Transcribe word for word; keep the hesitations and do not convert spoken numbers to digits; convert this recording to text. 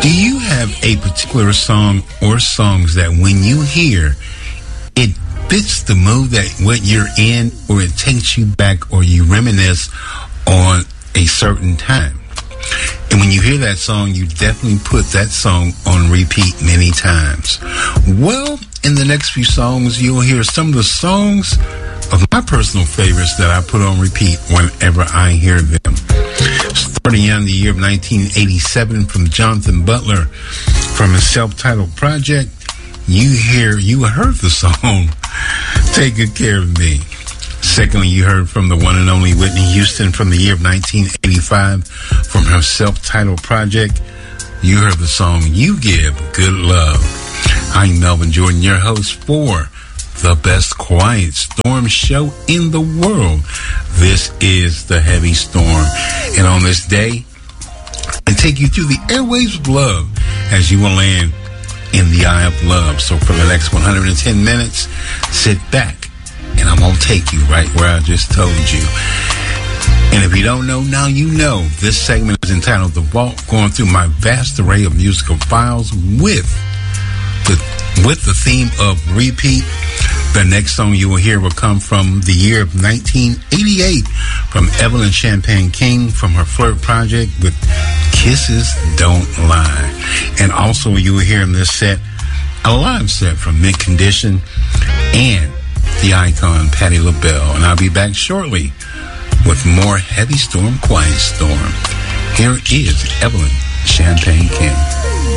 Do you have a particular song or songs that when you hear, it fits the mood that what you're in, or it takes you back, or you reminisce on a certain time? And when you hear that song, you definitely put that song on repeat many times. Well, in the next few songs, you'll hear some of the songs of my personal favorites that I put on repeat whenever I hear them. Starting in the year of nineteen eighty-seven from Jonathan Butler, from his self-titled project, you hear, you heard the song, Take Good Care of Me. Secondly, you heard from the one and only Whitney Houston from the year of nineteen eighty-five, from her self-titled project, you heard the song You Give Good Love. I'm Melvin Jordan, your host for the best quiet storm show in the world. This is The Heavy Storm. And on this day, I take you through the airwaves of love as you will land in the eye of love. So for the next one hundred ten minutes, sit back and I'm going to take you right where I just told you. And if you don't know, now you know. This segment is entitled The Vault, going through my vast array of musical files with the, with the theme of repeat. The next song you will hear will come from the year of nineteen eighty-eight from Evelyn Champagne King, from her Flirt project with Kisses Don't Lie. And also you will hear in this set a live set from Mint Condition and the icon Patti LaBelle. And I'll be back shortly with more Heavy Storm, Quiet Storm. Here is Evelyn Champagne King.